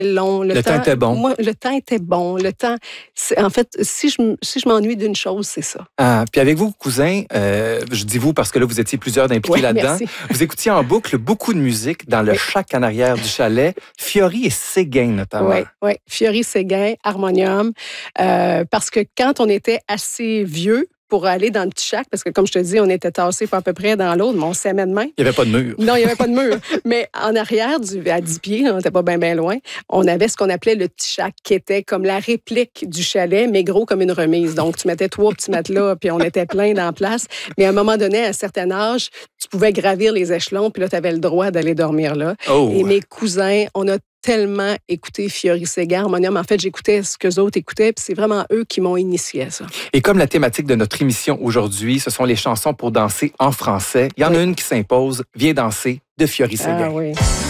long. Le temps était bon. Moi, le temps était bon. En fait, si je m'ennuie d'une chose, c'est ça. Ah, puis avec vos cousins, je dis vous parce que là, vous étiez plusieurs d'impliqués là-dedans. Merci. Vous écoutiez en boucle beaucoup de musique dans le shack en arrière du chalet, Fiori et Séguin notamment. Oui. Fiori, Séguin, harmonium. Parce que quand on était assez vieux pour aller dans le petit shack, parce que comme je te dis, on était tassés pas à peu près dans l'autre, mais on s'aimait de main. Il n'y avait pas de mur. Non, il n'y avait pas de mur. Mais en arrière, à 10 pieds, on n'était pas bien loin, on avait ce qu'on appelait le petit shack, qui était comme la réplique du chalet, mais gros comme une remise. Donc, tu mettais 3 petits matelas, puis on était plein dans la place. Mais à un moment donné, à un certain âge, tu pouvais gravir les échelons, puis là, tu avais le droit d'aller dormir là. Oh. Et mes cousins, on a tellement écouté Fiori, Séguin, harmonium. En fait, j'écoutais ce qu'eux autres écoutaient, puis c'est vraiment eux qui m'ont initié à ça. Et comme la thématique de notre émission aujourd'hui, ce sont les chansons pour danser en français, il y en a une qui s'impose, Viens danser, de Fiori Séguin. Ah oui.